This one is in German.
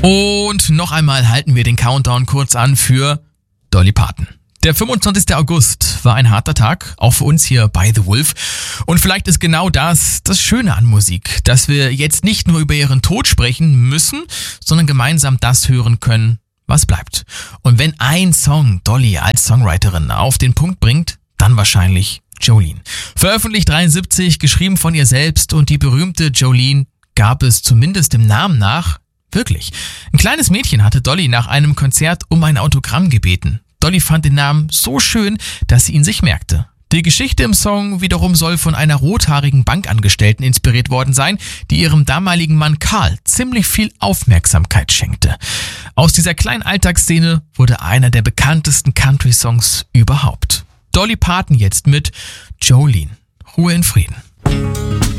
Und noch einmal halten wir den Countdown kurz an für Dolly Parton. Der 25. August war ein harter Tag, auch für uns hier bei The Wolf. Und vielleicht ist genau das Schöne an Musik, dass wir jetzt nicht nur über ihren Tod sprechen müssen, sondern gemeinsam das hören können, was bleibt. Und wenn ein Song Dolly als Songwriterin auf den Punkt bringt, dann wahrscheinlich Jolene. Veröffentlicht 73, geschrieben von ihr selbst, und die berühmte Jolene gab es zumindest im Namen nach wirklich. Ein kleines Mädchen hatte Dolly nach einem Konzert um ein Autogramm gebeten. Dolly fand den Namen so schön, dass sie ihn sich merkte. Die Geschichte im Song wiederum soll von einer rothaarigen Bankangestellten inspiriert worden sein, die ihrem damaligen Mann Carl ziemlich viel Aufmerksamkeit schenkte. Aus dieser kleinen Alltagsszene wurde einer der bekanntesten Country-Songs überhaupt. Dolly Parton jetzt mit Jolene. Ruhe in Frieden.